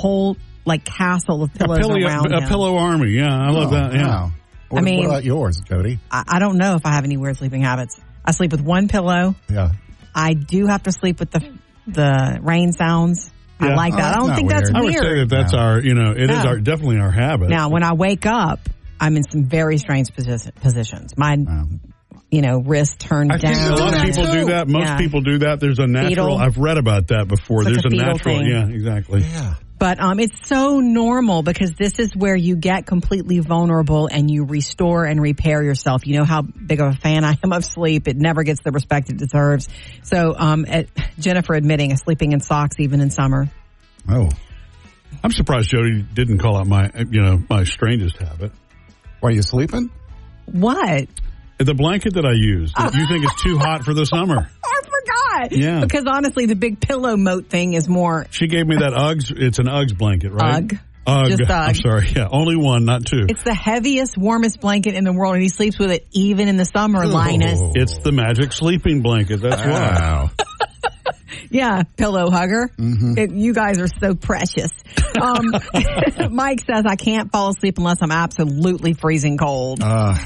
whole castle of pillows around him. A pillow army. Yeah, I love that. Yeah. Wow. What about yours, Jody? I don't know if I have any weird sleeping habits. I sleep with one pillow. Yeah. I do have to sleep with the rain sounds. Yeah. I like that. I don't think that's weird. I would say that's our, is definitely our habit. Now, when I wake up, I'm in some very strange positions. My, wrist turned down. I think a lot of people do that. Most people do that. There's a natural. Fetal. I've read about that before. It's There's like a natural. thing. Yeah, exactly. Yeah. But it's so normal because this is where you get completely vulnerable and you restore and repair yourself. You know how big of a fan I am of sleep. It never gets the respect it deserves. So Jennifer admitting sleeping in socks even in summer. Oh. I'm surprised Jody didn't call out my strangest habit. Why, are you sleeping? What? The blanket that I use that you think is too hot for the summer. I forgot. Yeah. Because honestly, the big pillow moat thing is more. She gave me that Uggs. It's an Uggs blanket, right? Ugg. Just Ugg. I'm sorry. Yeah, only one, not two. It's the heaviest, warmest blanket in the world, and he sleeps with it even in the summer, Linus. It's the magic sleeping blanket. That's why. Yeah, pillow hugger. Mm-hmm. You guys are so precious. Mike says, I can't fall asleep unless I'm absolutely freezing cold. Yeah.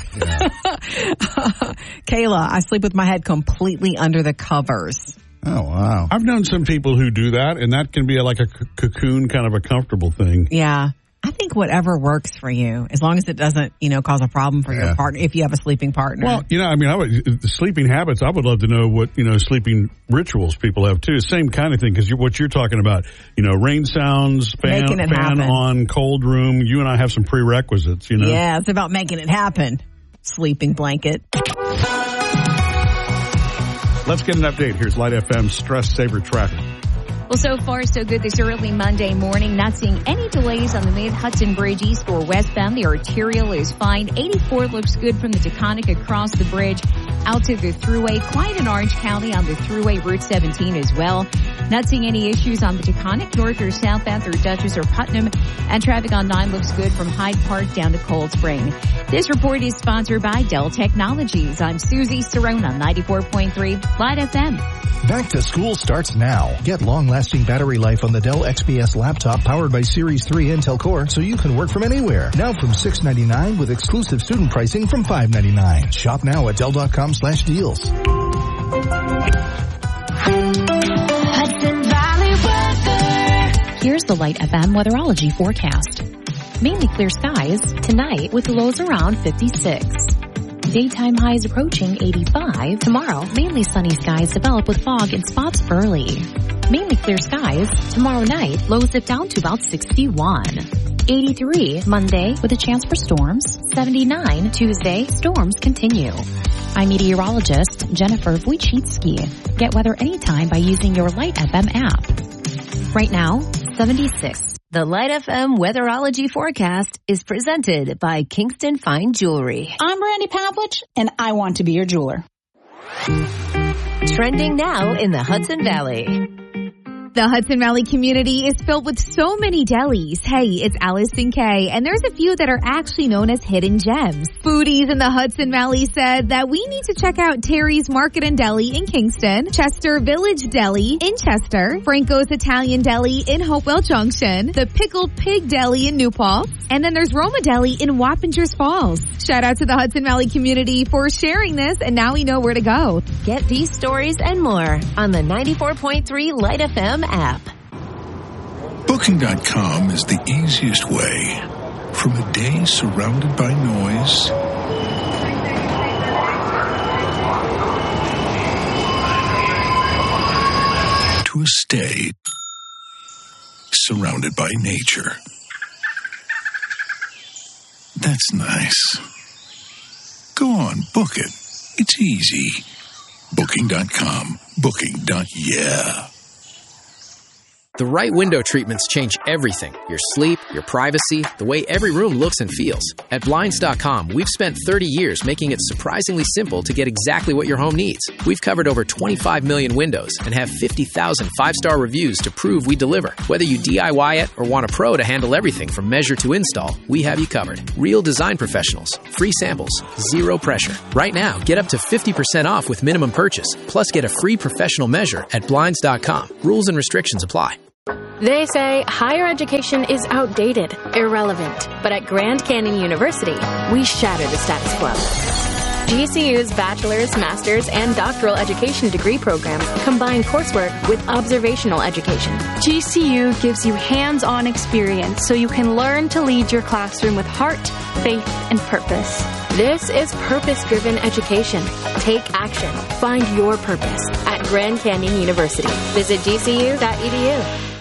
Kayla, I sleep with my head completely under the covers. Oh, wow. I've known some people who do that, and that can be like a cocoon, kind of a comfortable thing. Yeah. I think whatever works for you, as long as it doesn't, cause a problem for your partner, if you have a sleeping partner. Well, the sleeping habits, I would love to know what, sleeping rituals people have too. Same kind of thing, because what you're talking about, rain sounds, fan on, cold room. You and I have some prerequisites, Yeah, it's about making it happen. Sleeping blanket. Let's get an update. Here's Light FM Stress Saver Traffic. Well, so far, so good this early Monday morning. Not seeing any delays on the Mid-Hudson Bridge east or westbound. The arterial is fine. 84 looks good from the Taconic across the bridge out to the Thruway. Quiet in Orange County on the Thruway, Route 17 as well. Not seeing any issues on the Taconic north or southbound through Dutchess or Putnam. And traffic on 9 looks good from Hyde Park down to Cold Spring. This report is sponsored by Dell Technologies. I'm Susie Cerrone on 94.3 Light FM. Back to school starts now. Get long-lasting battery life on the Dell XPS laptop powered by Series 3 Intel Core so you can work from anywhere. Now from $699 with exclusive student pricing from $599. Shop now at Dell.com/deals. Hudson Valley weather. Here's the Light FM weatherology forecast. Mainly clear skies tonight with lows around 56. Daytime highs approaching 85. Tomorrow, mainly sunny skies develop with fog in spots early. Mainly clear skies. Tomorrow night, lows dip down to about 61. 83 Monday with a chance for storms. 79 Tuesday, storms continue. I'm meteorologist Jennifer Wojcicki. Get weather anytime by using your Light FM app. Right now, 76. The Light FM weatherology forecast is presented by Kingston Fine Jewelry. I'm Randy Pavlich, and I want to be your jeweler. Trending now in the Hudson Valley. The Hudson Valley community is filled with so many delis. Hey, it's Allison Kay, and there's a few that are actually known as hidden gems. Foodies in the Hudson Valley said that we need to check out Terry's Market and Deli in Kingston, Chester Village Deli in Chester, Franco's Italian Deli in Hopewell Junction, the Pickled Pig Deli in New Paltz, and then there's Roma Deli in Wappingers Falls. Shout out to the Hudson Valley community for sharing this, and now we know where to go. Get these stories and more on the 94.3 Light FM app. Booking.com is the easiest way. From a day surrounded by noise to a stay surrounded by nature. That's nice. Go on, book it. It's easy. Booking.com. Booking.yeah. The right window treatments change everything. Your sleep, your privacy, the way every room looks and feels. At Blinds.com, we've spent 30 years making it surprisingly simple to get exactly what your home needs. We've covered over 25 million windows and have 50,000 five-star reviews to prove we deliver. Whether you DIY it or want a pro to handle everything from measure to install, we have you covered. Real design professionals, free samples, zero pressure. Right now, get up to 50% off with minimum purchase, plus get a free professional measure at Blinds.com. Rules and restrictions apply. They say higher education is outdated, irrelevant. But at Grand Canyon University, we shatter the status quo. GCU's bachelor's, master's, and doctoral education degree programs combine coursework with observational education. GCU gives you hands-on experience so you can learn to lead your classroom with heart, faith, and purpose. This is purpose-driven education. Take action. Find your purpose at Grand Canyon University. Visit gcu.edu.